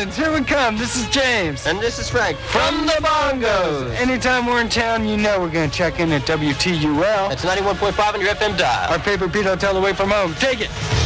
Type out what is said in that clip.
Orleans, here we come. This is James. And this is Frank. From the Bongos. Anytime we're in town, you know we're going to check in at WTUL. That's 91.5 on your FM dial. Our paper Pete Hotel away from home. Take it.